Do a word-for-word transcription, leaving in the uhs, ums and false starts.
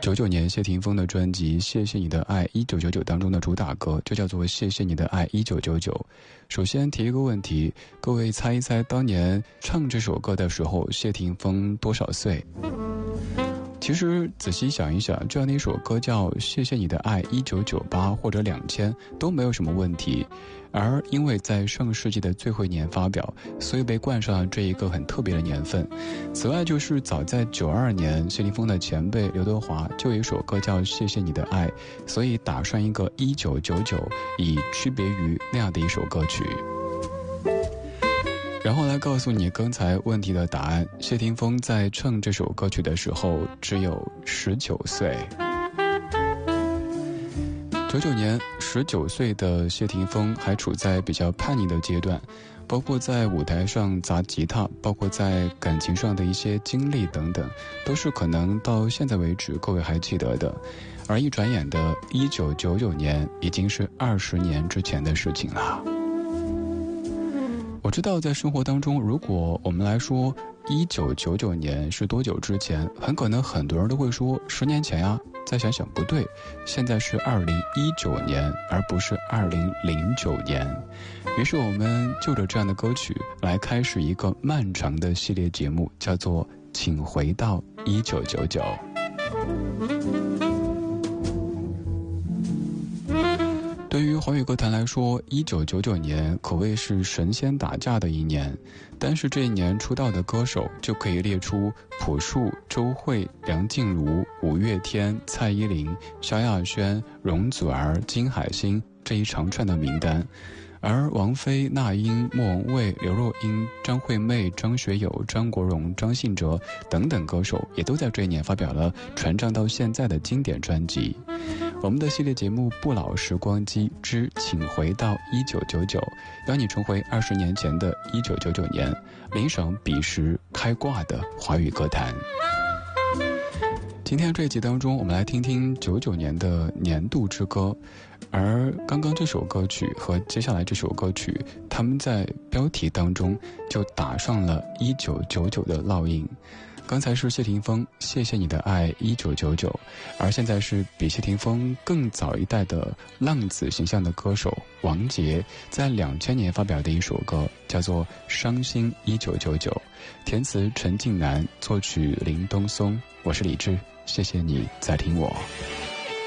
九九年谢霆锋的专辑《谢谢你的爱一九九九》当中的主打歌就叫做《谢谢你的爱一九九九》。首先提一个问题，各位猜一猜当年唱这首歌的时候谢霆锋多少岁？其实仔细想一想，这样的一首歌叫《谢谢你的爱一九九八》或者两千都没有什么问题，而因为在上世纪的最后一年发表，所以被冠上了这一个很特别的年份。此外就是早在九二年谢霆锋的前辈刘德华就有一首歌叫《谢谢你的爱》，所以打上一个一九九九，以区别于那样的一首歌曲。然后来告诉你刚才问题的答案，谢霆锋在唱这首歌曲的时候只有十九岁。九九年十九岁的谢霆锋还处在比较叛逆的阶段，包括在舞台上砸吉他，包括在感情上的一些经历等等，都是可能到现在为止各位还记得的。而一转眼的一九九九年已经是二十年之前的事情了。我知道在生活当中，如果我们来说一九九九年是多久之前，很可能很多人都会说十年前呀。再想想不对，现在是二零一九年而不是二零零九年。于是我们就着这样的歌曲来开始一个漫长的系列节目，叫做请回到一九九九。对于华语歌坛来说，一九九九年可谓是神仙打架的一年，但是这一年出道的歌手就可以列出朴树、周蕙、梁静茹、五月天、蔡依林、萧亚轩、容祖儿、金海心这一长串的名单。而王菲、那英、莫文蔚、刘若英、张惠妹、张学友、张国荣、张信哲等等歌手也都在这一年发表了传唱到现在的经典专辑。我们的系列节目《不老时光机之请回到一九九九》，邀你重回二十年前的一九九九年，领赏彼时开挂的华语歌坛。今天这一集当中，我们来听听九九年的年度之歌，而刚刚这首歌曲和接下来这首歌曲，他们在标题当中就打上了一九九九的烙印。刚才是谢霆锋谢谢你的爱一九九九，而现在是比谢霆锋更早一代的浪子形象的歌手王杰在两千年发表的一首歌，叫做伤心一九九九，填词陈近南，作曲林东松。我是李志，谢谢你在听我。